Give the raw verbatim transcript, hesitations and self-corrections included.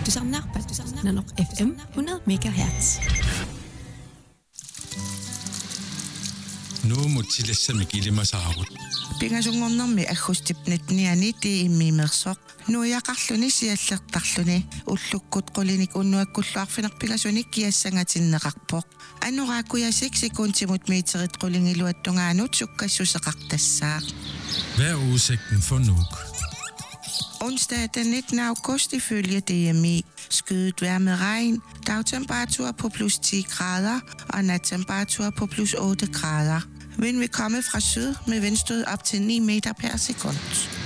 Tusanarpat Nanok F M hundrede megahertz. Nu mutilassami kilimasaagut. Pingasungornermi agustipnatniani tiimmiimersoq nuiaqarluni siallertarluni ullukkut qulinik unnuakkulluarfineq pigasunik kiassangatinneqarpoq anuraakuyasik sekuntimut meterit qulingiluattungaanut sukkassuseqartassaaq. Hvad er udsigten for Nuuk? Onsdag den nittende august ifølge D M I. Skyet vejr med regn, dagtemperatur på plus ti grader og nattemperatur på plus otte grader. Vind vil komme fra syd med vindstød op til ni meter per sekund.